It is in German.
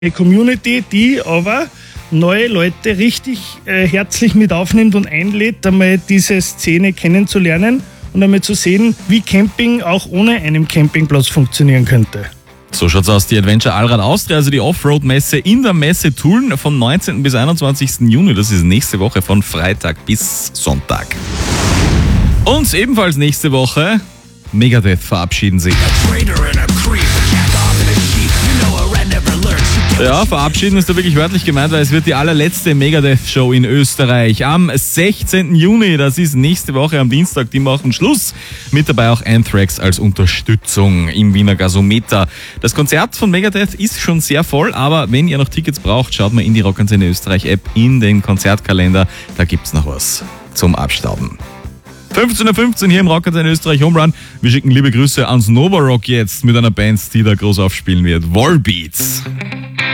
Eine Community, die aber neue Leute richtig herzlich mit aufnimmt und einlädt, einmal diese Szene kennenzulernen und einmal zu sehen, wie Camping auch ohne einen Campingplatz funktionieren könnte. So schaut's aus, die Adventure Allrad Austria, also die Offroad-Messe in der Messe Tulln vom 19. bis 21. Juni. Das ist nächste Woche von Freitag bis Sonntag. Und ebenfalls nächste Woche Megadeth verabschieden sich. Ja, verabschieden ist da wirklich wörtlich gemeint, weil es wird die allerletzte Megadeth-Show in Österreich am 16. Juni. Das ist nächste Woche am Dienstag. Die machen Schluss. Mit dabei auch Anthrax als Unterstützung im Wiener Gasometer. Das Konzert von Megadeth ist schon sehr voll, aber wenn ihr noch Tickets braucht, schaut mal in die Rockantenne Österreich App in den Konzertkalender. Da gibt's noch was zum Abstauben. 15.15 Uhr hier im Rockantenne Österreich Home Run. Wir schicken liebe Grüße ans Nova Rock jetzt mit einer Band, die da groß aufspielen wird. Wallbeats.